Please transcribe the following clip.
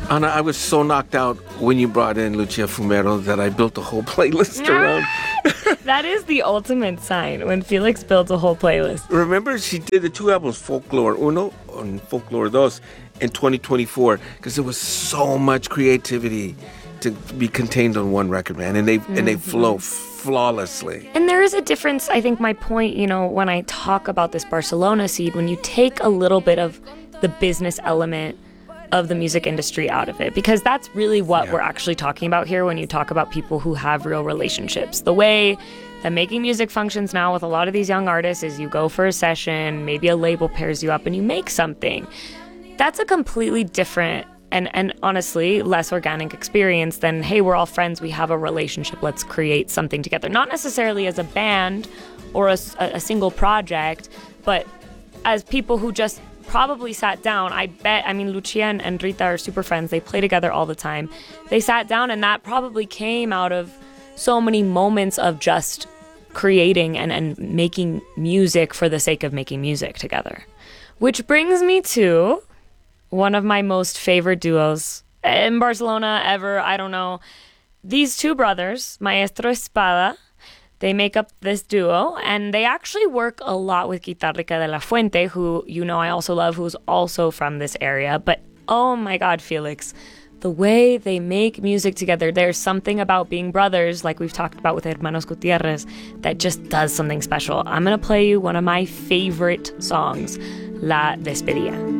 Ana, I was so knocked out when you brought in Lucia Fumero that I built a whole playlist around. That is the ultimate sign when Felix builds a whole playlist. Remember, she did the two albums, Folklore Uno and Folklore Dos, in 2024, because there was so much creativity to be contained on one record, man, and they flow flawlessly. And there is a difference. I think my point, when I talk about this Barcelona seed, when you take a little bit of the business element of the music industry out of it, because that's really what we're actually talking about here when you talk about people who have real relationships. The way that making music functions now with a lot of these young artists is you go for a session, maybe a label pairs you up and you make something. That's a completely different and honestly less organic experience than, hey, we're all friends, we have a relationship, let's create something together. Not necessarily as a band or a single project, but as people who just probably sat down. Lucia and Rita are super friends. They play together all the time. They sat down, and that probably came out of so many moments of just creating and making music for the sake of making music together. Which brings me to one of my most favorite duos in Barcelona ever. I don't know. These two brothers, Maestro Espada, they make up this duo, and they actually work a lot with Guitarrica de la Fuente, who I also love, who's also from this area. But oh my God, Felix, the way they make music together, there's something about being brothers, like we've talked about with Hermanos Gutierrez, that just does something special. I'm going to play you one of my favorite songs, La Despedida.